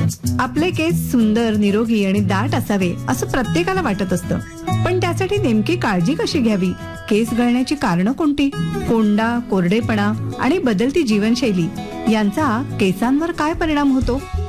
आपले केस सुंदर, निरोगी आणि दाट असावे असं प्रत्येकाला वाटत असतं. पण त्यासाठी नेमकी काळजी कशी घ्यावी? केस गळण्याची कारणं कोणती? कोंडा, कोरडेपणा आणि बदलती जीवनशैली यांचा केसांवर काय परिणाम होतो?